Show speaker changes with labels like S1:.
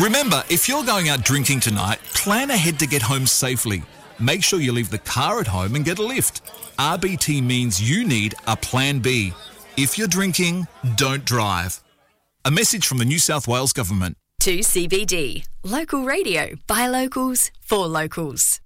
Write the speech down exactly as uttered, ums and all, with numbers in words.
S1: Remember, if you're going out drinking tonight, plan ahead to get home safely. Make sure you leave the car at home and get a lift. R B T means you need a plan B. If you're drinking, don't drive. A message from the New South Wales Government.
S2: two C B D. Local radio by locals for locals.